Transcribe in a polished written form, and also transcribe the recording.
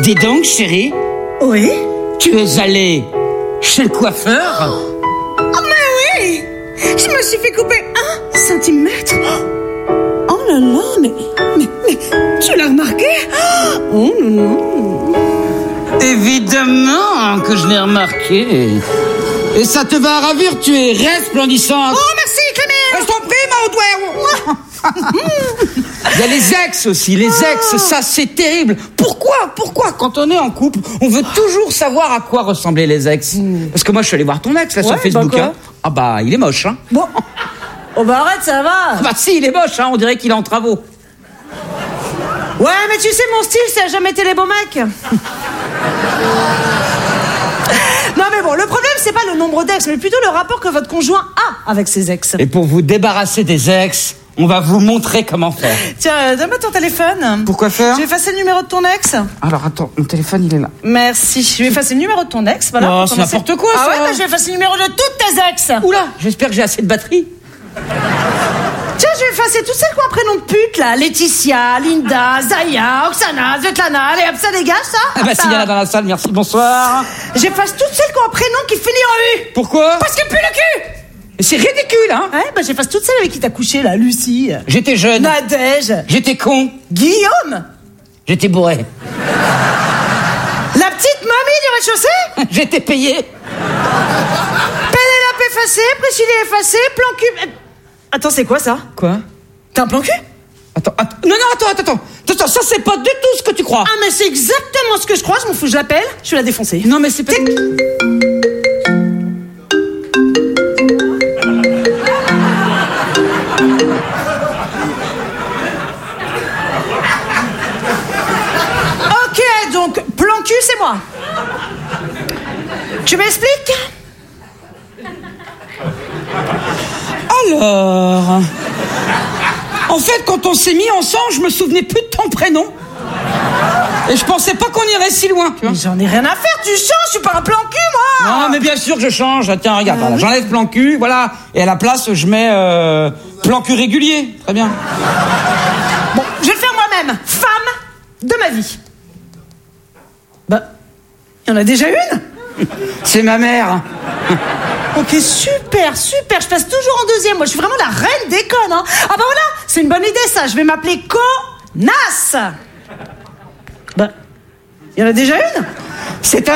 Dis donc, chérie, Oui? tu es allée chez le coiffeur? Oh, mais oui! Je me suis fait couper 1 centimètre. Oh là là, mais tu l'as remarqué? Oh non. Évidemment que je l'ai remarqué. Et ça te va ravir, tu es resplendissante. Oh, merci, Clément! Je t'en prie, ma doigt. Il y a les ex aussi, les ex, ça c'est terrible. Pourquoi quand on est en couple, on veut toujours savoir à quoi ressemblaient les ex? Parce que moi je suis allé voir ton ex là sur Facebook. bah quoi? Ah bah il est moche, hein. Bon. Oh bah arrête, ça va. Bah si, il est moche, hein, on dirait qu'il est en travaux. Ouais, mais tu sais, mon style, ça a jamais été les beaux mecs. Non mais bon, le problème c'est pas le nombre d'ex, mais plutôt le rapport que votre conjoint a avec ses ex. Et pour vous débarrasser des ex, on va vous montrer comment faire. Tiens, donne-moi ton téléphone. Pourquoi faire? Je vais effacer le numéro de ton ex. Alors attends, mon téléphone il est là. Merci. Je vais effacer le numéro de ton ex. Voilà. Non, pour c'est commencer. n'importe quoi, Ah ça. ouais, bah, je vais effacer le numéro de toutes tes ex. Oula, j'espère que j'ai assez de batterie. Tiens, je vais effacer toutes celles qui ont un prénom de pute là. Laetitia, Linda, Zaya, Oksana, Svetlana. Allez hop, ça dégage ça. Ah bah s'il y en a dans la salle, merci, bonsoir. J'efface toutes celles qui ont un prénom qui finit en U. Pourquoi? Parce qu'elle pue le cul. C'est ridicule, hein. Ouais, bah j'efface toutes celles avec qui t'as couché là. Lucie, J'étais jeune. Nadège, J'étais con. Guillaume, J'étais bourré. la petite mamie du rez-de-chaussée. J'étais payé. Pénélope effacée, Priscilla effacée, plan cul. Attends, c'est quoi ça? Quoi? T'as un plan cul? Attends. Non, attends, ça c'est pas du tout ce que tu crois. Ah, mais c'est exactement ce que je crois, je m'en fous, je l'appelle, je vais la défoncer. Non, mais c'est pas... Ok, donc, plan cul, c'est moi. Tu m'expliques? Alors... En fait, quand on s'est mis ensemble, je me souvenais plus de ton prénom. Et je pensais pas qu'on irait si loin, tu vois. Mais j'en ai rien à faire, tu changes, je suis pas un plan cul, moi. Non, mais bien sûr que je change. Tiens, regarde, voilà, j'enlève plan cul, voilà. Et à la place, je mets plan cul régulier. Très bien. Bon, je vais le faire moi-même. Femme de ma vie. Bah, il y en a déjà une. C'est ma mère. Ok, super, je passe toujours en deuxième. Moi, je suis vraiment la reine des connes, hein. Ah bah voilà, c'est une bonne idée, ça. Je vais m'appeler Connasse. Bah, il y en a déjà une. C'est